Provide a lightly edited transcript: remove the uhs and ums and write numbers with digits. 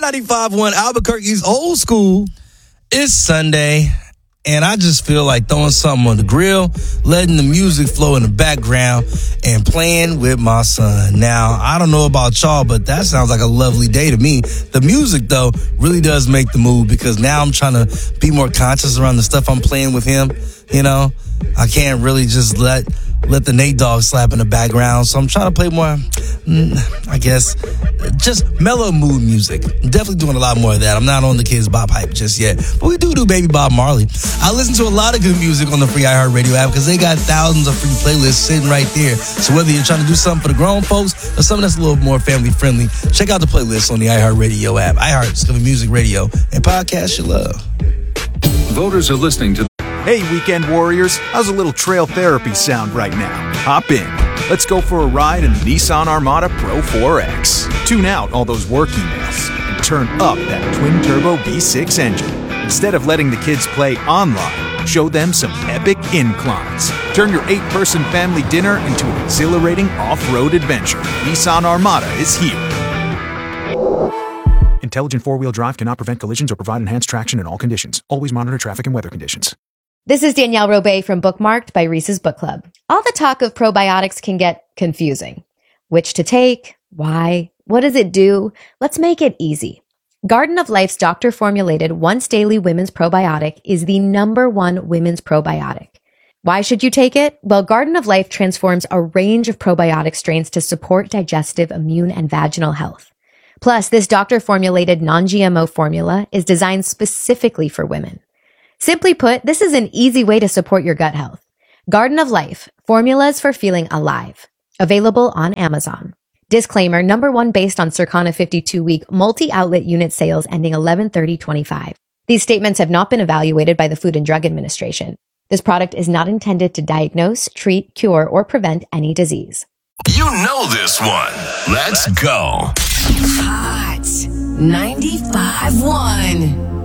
95.1 Albuquerque's old school. It's Sunday, and I just feel like throwing something on the grill, letting the music flow in the background, and playing with my son. Now, I don't know about y'all, but that sounds like a lovely day to me. The music, though, really does make the move because now I'm trying to be more conscious around the stuff I'm playing with him. You know, I can't really just let the Nate Dogg slap in the background. So I'm trying to play more, I guess, just mellow mood music. I'm definitely doing a lot more of that. I'm not on the kids' bop hype just yet, but we do Baby Bob Marley. I listen to a lot of good music on the free iHeartRadio app because they got thousands of free playlists sitting right there. So whether you're trying to do something for the grown folks or something that's a little more family friendly, check out the playlist on the iHeartRadio app. iHeart, discover music, radio, and podcasts you love. Voters are listening to. Hey, weekend warriors, how's a little trail therapy sound right now? Hop in. Let's go for a ride in the Nissan Armada Pro 4X. Tune out all those work emails and turn up that twin-turbo V6 engine. Instead of letting the kids play online, show them some epic inclines. Turn your 8-person family dinner into an exhilarating off-road adventure. Nissan Armada is here. Intelligent four-wheel drive cannot prevent collisions or provide enhanced traction in all conditions. Always monitor traffic and weather conditions. This is Danielle Robay from Bookmarked by Reese's Book Club. All the talk of probiotics can get confusing. Which to take? Why? What does it do? Let's make it easy. Garden of Life's doctor-formulated once-daily women's probiotic is the #1 women's probiotic. Why should you take it? Well, Garden of Life transforms a range of probiotic strains to support digestive, immune, and vaginal health. Plus, this doctor-formulated non-GMO formula is designed specifically for women. Simply put, this is an easy way to support your gut health. Garden of Life, formulas for feeling alive. Available on Amazon. Disclaimer, #1 based on Circana 52-week multi-outlet unit sales ending 11/30/25. These statements have not been evaluated by the Food and Drug Administration. This product is not intended to diagnose, treat, cure, or prevent any disease. You know this one. Let's go. Hot 95.1.